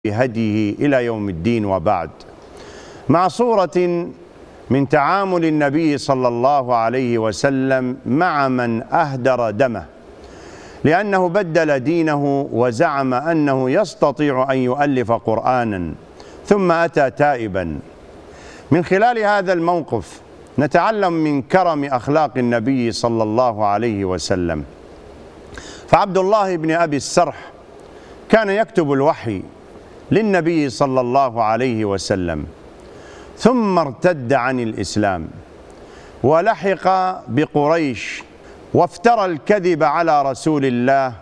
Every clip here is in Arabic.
بهديه إلى يوم الدين. وبعد، مع صورة من تعامل النبي صلى الله عليه وسلم مع من أهدر دمه لأنه بدل دينه وزعم أنه يستطيع أن يؤلف قرآنا ثم أتى تائبا. من خلال هذا الموقف نتعلم من كرم أخلاق النبي صلى الله عليه وسلم. فعبد الله بن أبي السرح كان يكتب الوحي للنبي صلى الله عليه وسلم، ثم ارتد عن الإسلام ولحق بقريش وافترى الكذب على رسول الله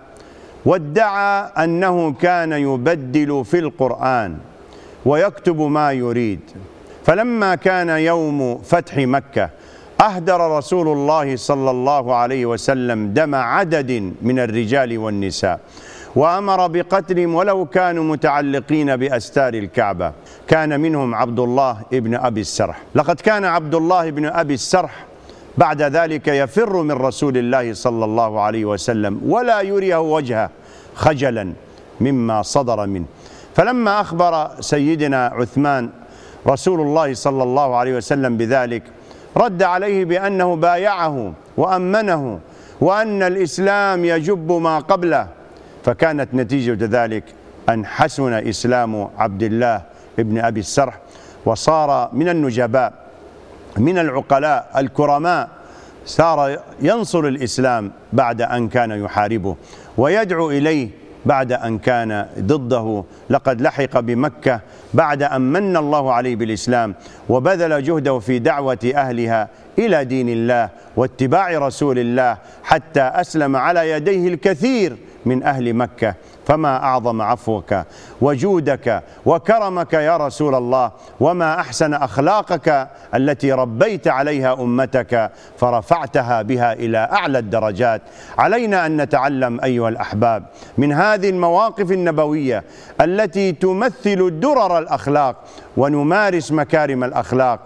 وادعى أنه كان يبدل في القرآن ويكتب ما يريد. فلما كان يوم فتح مكة أهدر رسول الله صلى الله عليه وسلم دم عدد من الرجال والنساء وأمر بقتلهم ولو كانوا متعلقين بأستار الكعبة. كان منهم عبد الله بن أبي السرح. لقد كان عبد الله بن أبي السرح بعد ذلك يفر من رسول الله صلى الله عليه وسلم ولا يريه وجهه خجلا مما صدر منه. فلما أخبر سيدنا عثمان رسول الله صلى الله عليه وسلم بذلك رد عليه بأنه بايعه وأمنه وأن الإسلام يجب ما قبله. فكانت نتيجة ذلك أن حسن إسلام عبد الله بن أبي السرح وصار من النجباء من العقلاء الكرماء، صار ينصر الإسلام بعد أن كان يحاربه ويدعو إليه بعد أن كان ضده. لقد لحق بمكة بعد أن من الله عليه بالإسلام وبذل جهده في دعوة أهلها إلى دين الله واتباع رسول الله حتى أسلم على يديه الكثير من أهل مكة. فما أعظم عفوك وجودك وكرمك يا رسول الله، وما أحسن أخلاقك التي ربيت عليها أمتك فرفعتها بها إلى أعلى الدرجات. علينا أن نتعلم أيها الأحباب من هذه المواقف النبوية التي تمثل درر الأخلاق ونمارس مكارم الأخلاق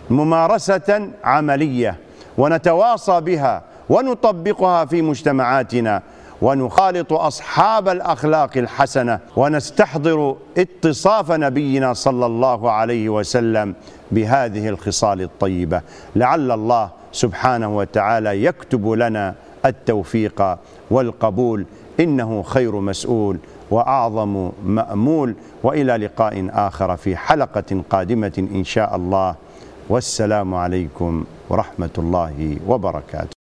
ممارسة عملية ونتواصى بها ونطبقها في مجتمعاتنا ونخالط أصحاب الأخلاق الحسنة ونستحضر اتصاف نبينا صلى الله عليه وسلم بهذه الخصال الطيبة. لعل الله سبحانه وتعالى يكتب لنا التوفيق والقبول، إنه خير مسؤول وأعظم مأمول. وإلى لقاء آخر في حلقة قادمة إن شاء الله، والسلام عليكم ورحمة الله وبركاته.